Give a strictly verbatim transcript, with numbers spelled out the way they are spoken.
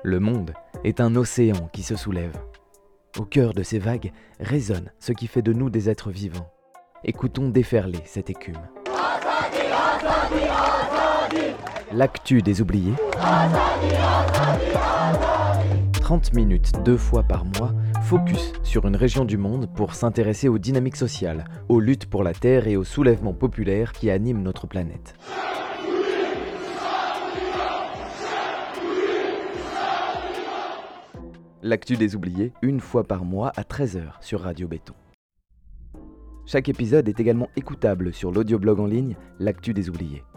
Le monde est un océan qui se soulève. Au cœur de ces vagues résonne ce qui fait de nous des êtres vivants. Écoutons déferler cette écume. L'actu des oubliés. trente minutes deux fois par mois, focus sur une région du monde pour s'intéresser aux dynamiques sociales, aux luttes pour la terre et aux soulèvements populaires qui animent notre planète. L'actu des oubliés, une fois par mois à treize heures sur Radio Béton. Chaque épisode est également écoutable sur l'audioblog en ligne L'actu des oubliés.